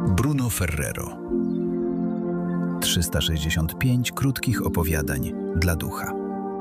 Bruno Ferrero. 365 krótkich opowiadań dla ducha.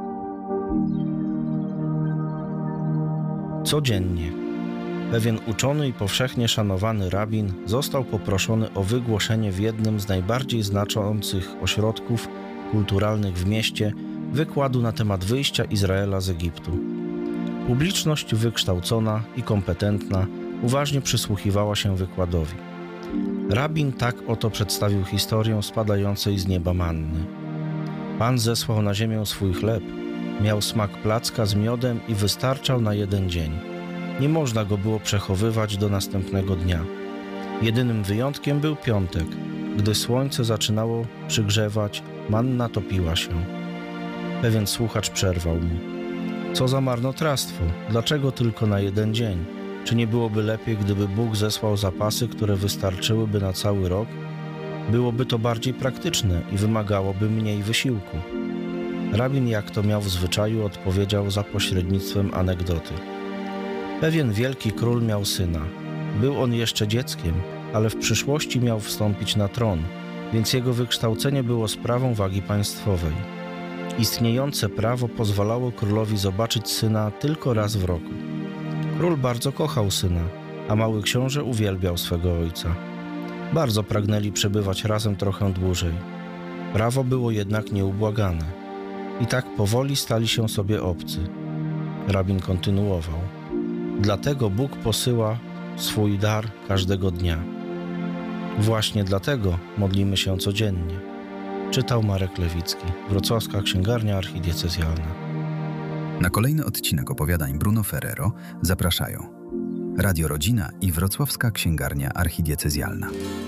Codziennie pewien uczony i powszechnie szanowany rabin został poproszony o wygłoszenie w jednym z najbardziej znaczących ośrodków kulturalnych w mieście wykładu na temat wyjścia Izraela z Egiptu. Publiczność wykształcona i kompetentna uważnie przysłuchiwała się wykładowi. Rabin tak oto przedstawił historię spadającej z nieba manny. Pan zesłał na ziemię swój chleb, miał smak placka z miodem i wystarczał na jeden dzień. Nie można go było przechowywać do następnego dnia. Jedynym wyjątkiem był piątek. Gdy słońce zaczynało przygrzewać, manna topiła się. Pewien słuchacz przerwał mu. Co za marnotrawstwo, dlaczego tylko na jeden dzień? Czy nie byłoby lepiej, gdyby Bóg zesłał zapasy, które wystarczyłyby na cały rok? Byłoby to bardziej praktyczne i wymagałoby mniej wysiłku. Rabin, jak to miał w zwyczaju, odpowiedział za pośrednictwem anegdoty. Pewien wielki król miał syna. Był on jeszcze dzieckiem, ale w przyszłości miał wstąpić na tron, więc jego wykształcenie było sprawą wagi państwowej. Istniejące prawo pozwalało królowi zobaczyć syna tylko raz w roku. Król bardzo kochał syna, a mały książę uwielbiał swego ojca. Bardzo pragnęli przebywać razem trochę dłużej. Prawo było jednak nieubłagane. I tak powoli stali się sobie obcy. Rabin kontynuował. Dlatego Bóg posyła swój dar każdego dnia. Właśnie dlatego modlimy się codziennie. Czytał Marek Lewicki, Wrocławska Księgarnia Archidiecezjalna. Na kolejny odcinek opowiadań Bruno Ferrero zapraszają Radio Rodzina i Wrocławska Księgarnia Archidiecezjalna.